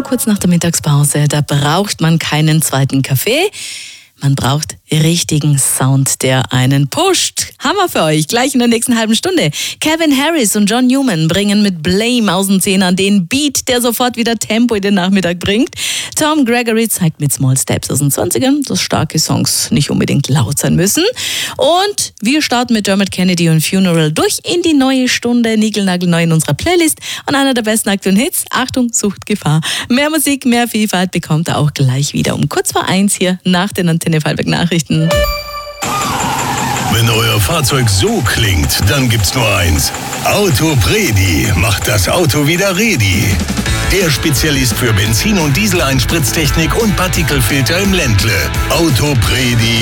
so kurz nach der Mittagspause. Da braucht man keinen zweiten Kaffee. Man braucht richtigen Sound, der einen pusht. Hammer für euch, gleich in der nächsten halben Stunde. Calvin Harris und John Newman bringen mit Blame aus den Zehnern den Beat, der sofort wieder Tempo in den Nachmittag bringt. Tom Gregory zeigt mit Small Steps aus den 20ern, dass starke Songs nicht unbedingt laut sein müssen. Und wir starten mit Dermot Kennedy und Funeral durch in die neue Stunde, niegelnagelneu in unserer Playlist und einer der besten aktuellen Hits. Achtung, Suchtgefahr. Mehr Musik, mehr Vielfalt bekommt ihr auch gleich wieder um kurz vor 1 hier nach den Antenne Vorarlberg Nachrichten. Wenn euer Fahrzeug so klingt, dann gibt's nur eins. Autopredi macht das Auto wieder ready. Der Spezialist für Benzin- und Diesel-Einspritztechnik und Partikelfilter im Ländle. Autopredi.